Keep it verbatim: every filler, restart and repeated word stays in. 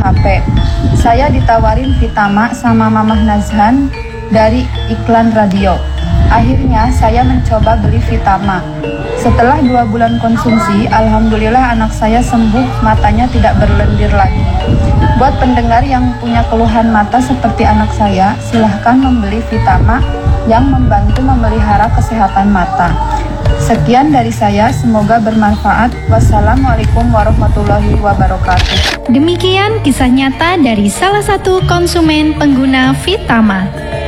H P. Saya ditawarin Vitama sama Mamah Nazhan dari iklan radio. Akhirnya saya mencoba beli Vitama. Setelah dua bulan konsumsi, alhamdulillah anak saya sembuh, matanya tidak berlendir lagi. Buat pendengar yang punya keluhan mata seperti anak saya, silahkan membeli Vitama yang membantu memelihara kesehatan mata. Sekian dari saya, semoga bermanfaat. Wassalamualaikum warahmatullahi wabarakatuh. Demikian kisah nyata dari salah satu konsumen pengguna Vitama.